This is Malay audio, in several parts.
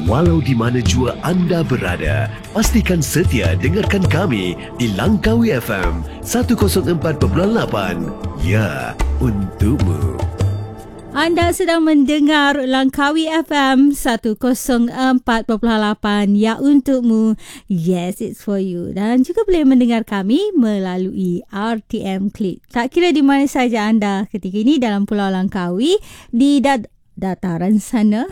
Walau di mana jua anda berada, pastikan setia dengarkan kami di Langkawi FM 104.8. Ya, untukmu. Anda sedang mendengar Langkawi FM 104.8. Ya, untukmu. Yes, it's for you. Dan juga boleh mendengar kami melalui RTM Klik. Tak kira di mana saja anda ketika ini dalam Pulau Langkawi, di dataran sana,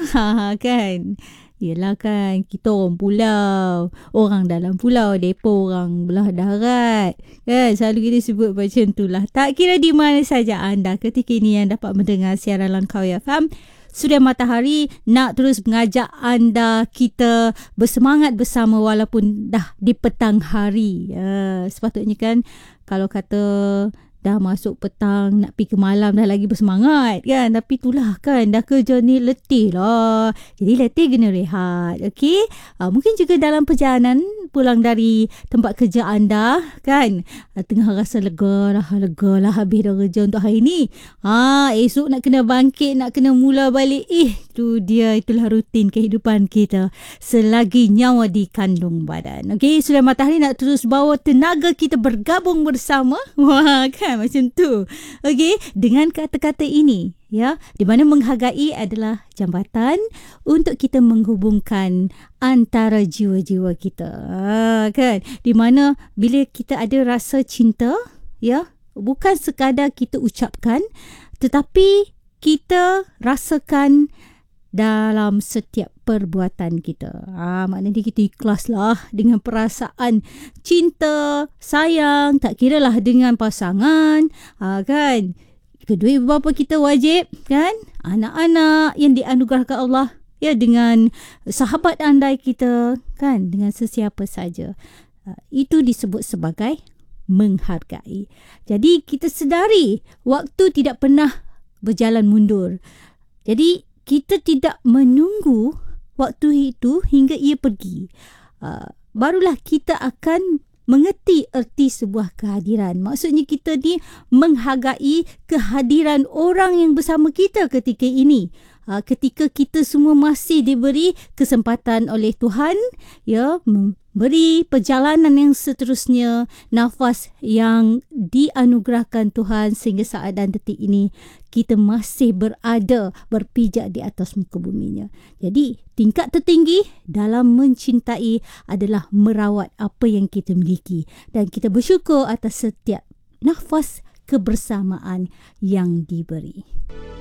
kan? Yelah kan, kita orang pulau, orang dalam pulau, depa orang belah darat, kan? Selalu kita sebut macam tu lah. Tak kira di mana saja anda ketika ini yang dapat mendengar siaran Langkawi FM, Suria Matahari nak terus mengajak anda kita bersemangat bersama walaupun dah di petang hari. Sepatutnya kan, kalau kata dah masuk petang, nak pergi ke malam, dah lagi bersemangat kan. Tapi itulah kan, dah kerja ni letih lah. Jadi letih kena rehat. Okay? Mungkin juga dalam perjalanan pulang dari tempat kerja anda kan, tengah rasa lega lah habis dah kerja untuk hari ni. Esok nak kena bangkit, nak kena mula balik. Tu dia, itulah rutin kehidupan kita selagi nyawa di kandung badan. Okay? Suria Matahari nak terus bawa tenaga kita bergabung bersama. Wah kan, macam tu. Okey, dengan kata-kata ini, ya, di mana menghargai adalah jambatan untuk kita menghubungkan antara jiwa-jiwa kita. Kan? Di mana bila kita ada rasa cinta, ya, bukan sekadar kita ucapkan, tetapi kita rasakan dalam setiap perbuatan kita. Maknanya kita ikhlas lah dengan perasaan cinta, sayang, tak kira lah dengan pasangan, kan? Kedua ibu bapa kita wajib, kan? Anak-anak yang dianugerahkan Allah, ya, dengan sahabat andai kita, kan? Dengan sesiapa saja. Itu disebut sebagai menghargai. Jadi kita sedari waktu tidak pernah berjalan mundur. Jadi kita tidak menunggu waktu itu hingga ia pergi. Barulah kita akan mengerti erti sebuah kehadiran. Maksudnya kita ni menghargai kehadiran orang yang bersama kita ketika ini. Ketika kita semua masih diberi kesempatan oleh Tuhan, ya, memberi perjalanan yang seterusnya, nafas yang dianugerahkan Tuhan sehingga saat dan detik ini kita masih berada, berpijak di atas muka buminya. Jadi tingkat tertinggi dalam mencintai adalah merawat apa yang kita miliki, dan kita bersyukur atas setiap nafas kebersamaan yang diberi.